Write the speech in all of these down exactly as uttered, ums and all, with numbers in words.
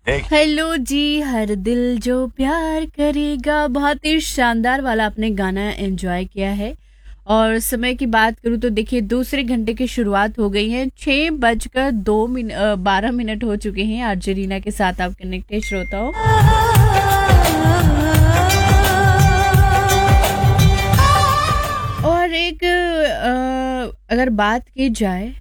Hello जी, हर दिल जो प्यार करेगा, बहुत ही शानदार वाला आपने गाना एंजॉय किया है। और समय की बात करूं तो देखिए दूसरे घंटे की शुरुआत हो गई है। छः बजकर दो मिनट बारह मिनट हो चुके हैं। आरजे रीना के साथ आप कनेक्टेड श्रोताओं। और एक अ, अगर बात की जाए,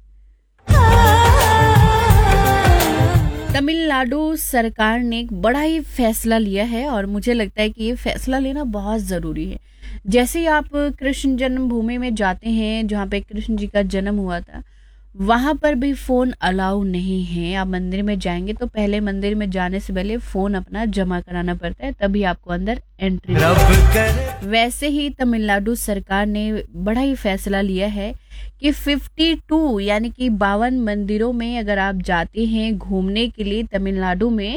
तमिलनाडु सरकार ने एक बड़ा ही फैसला लिया है और मुझे लगता है कि ये फैसला लेना बहुत ज़रूरी है। जैसे ही आप कृष्ण जन्मभूमि में जाते हैं, जहाँ पे कृष्ण जी का जन्म हुआ था, वहाँ पर भी फ़ोन अलाउ नहीं है। आप मंदिर में जाएंगे तो पहले मंदिर में जाने से पहले फ़ोन अपना जमा कराना पड़ता है, तभी आपको अंदर एंट्री मिलती है। वैसे ही तमिलनाडु सरकार ने बड़ा ही फैसला लिया है कि बावन यानी कि बावन मंदिरों में अगर आप जाते हैं घूमने के लिए तमिलनाडु में,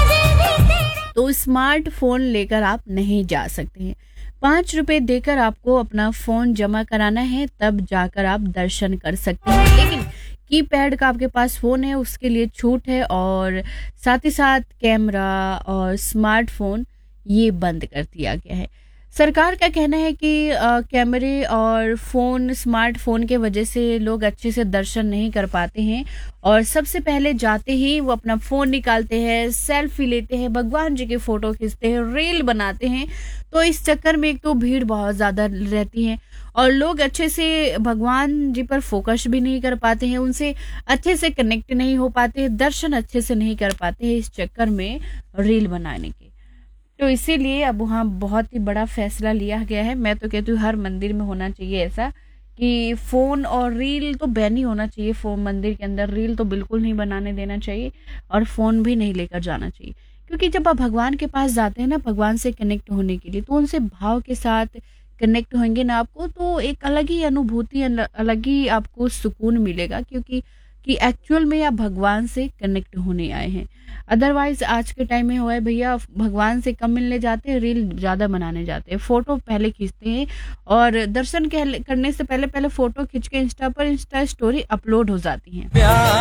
तो स्मार्टफोन लेकर आप नहीं जा सकते हैं। पाँच रुपए देकर आपको अपना फोन जमा कराना है, तब जाकर आप दर्शन कर सकते हैं। लेकिन कीपैड का आपके पास फोन है उसके लिए छूट है, और साथ ही साथ कैमरा और स्मार्टफोन ये बंद कर दिया गया है। सरकार का कहना है कि अ, कैमरे और फ़ोन स्मार्टफोन के वजह से लोग अच्छे से दर्शन नहीं कर पाते हैं, और सबसे पहले जाते ही वो अपना फ़ोन निकालते हैं, सेल्फी लेते हैं, भगवान जी की फ़ोटो खींचते हैं, रील बनाते हैं। तो इस चक्कर में एक तो भीड़ बहुत ज़्यादा रहती है और लोग अच्छे से भगवान जी पर फोकस भी नहीं कर पाते हैं, उनसे अच्छे से कनेक्ट नहीं हो पाते हैं, दर्शन अच्छे से नहीं कर पाते हैं इस चक्कर में रील बनाने के। तो इसीलिए अब वहाँ बहुत ही बड़ा फैसला लिया गया है। मैं तो कहती हूँ हर मंदिर में होना चाहिए ऐसा कि फोन और रील तो बैन ही होना चाहिए। फोन मंदिर के अंदर रील तो बिल्कुल नहीं बनाने देना चाहिए और फोन भी नहीं लेकर जाना चाहिए, क्योंकि जब आप भगवान के पास जाते हैं ना भगवान से कनेक्ट होने के लिए, तो उनसे भाव के साथ कनेक्ट होंगे ना आपको, तो एक अलग ही अनुभूति, अलग ही आपको सुकून मिलेगा, क्योंकि कि एक्चुअल में आप भगवान से कनेक्ट होने आए हैं। अदरवाइज आज के टाइम में हुआ है भैया, भगवान से कम मिलने जाते हैं, रील ज्यादा बनाने जाते हैं, फोटो पहले खींचते हैं और दर्शन करने से पहले पहले फोटो खींच के इंस्टा पर इंस्टा स्टोरी अपलोड हो जाती है,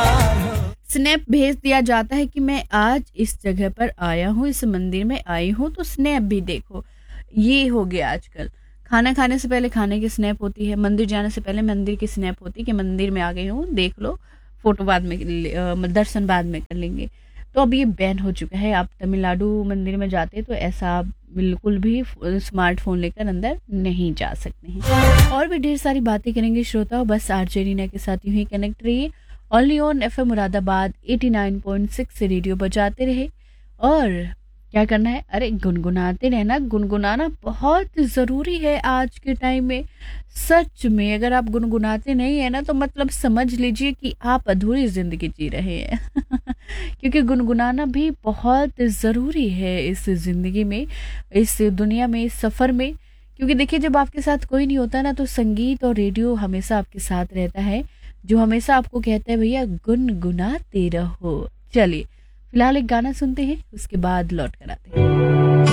स्नैप भेज दिया जाता है कि मैं आज इस जगह पर आया हूँ, इस मंदिर में आई हूँ, तो स्नैप भी देखो। ये हो गया आजकल। खाना खाने से पहले खाने की स्नैप होती है, मंदिर जाने से पहले मंदिर की स्नैप होती है कि मंदिर में आ गई हूँ, देख लो, फोटो बाद में, दर्शन बाद में कर लेंगे। तो अब ये बैन हो चुका है। आप तमिलनाडु मंदिर में जाते हैं तो ऐसा आप बिल्कुल भी स्मार्टफोन लेकर अंदर नहीं जा सकते हैं। और भी ढेर सारी बातें करेंगे श्रोता, बस आरजे रीना के साथ यूं ही कनेक्ट रहिए। Only on FM Moradabad eighty nine point six radio बजाते रहे। और क्या करना है, अरे गुनगुनाते रहना। गुनगुनाना बहुत ज़रूरी है आज के टाइम में। सच में अगर आप गुनगुनाते नहीं है ना, तो मतलब समझ लीजिए कि आप अधूरी ज़िंदगी जी रहे हैं क्योंकि गुनगुनाना भी बहुत ज़रूरी है इस ज़िंदगी में, इस दुनिया में, इस सफ़र में। क्योंकि देखिए जब आपके साथ कोई नहीं होता ना, तो संगीत और रेडियो हमेशा आपके साथ रहता है, जो हमेशा आपको कहता है भैया गुनगुनाते रहो। चलिए फिलहाल एक गाना सुनते हैं, उसके बाद लौट कर आते हैं।